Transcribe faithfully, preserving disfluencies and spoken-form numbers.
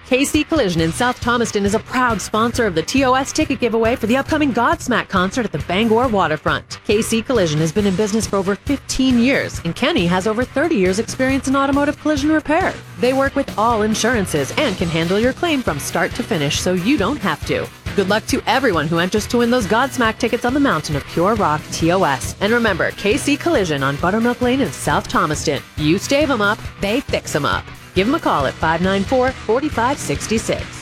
K C Collision in South Thomaston is a proud sponsor of the T O S ticket giveaway for the upcoming Godsmack concert at the Bangor Waterfront. K C Collision has been in business for over fifteen years, and Kenny has over thirty years experience in automotive collision repair. They work with all insurances and can handle your claim from start to finish so you don't have to. Good luck to everyone who enters to win those Godsmack tickets on the mountain of Pure Rock T O S. And remember, K C Collision on Buttermilk Lane in South Thomaston. You stave them up, they fix them up. Give them a call at five nine four, four five six six.